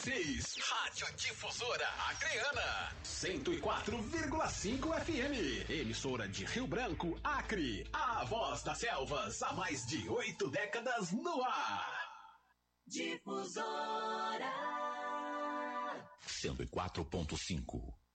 vocês, Rádio Difusora Acreana, 104,5 FM, emissora de Rio Branco, Acre, a voz das selvas, há mais de 8 décadas no ar. Difusora 104.5.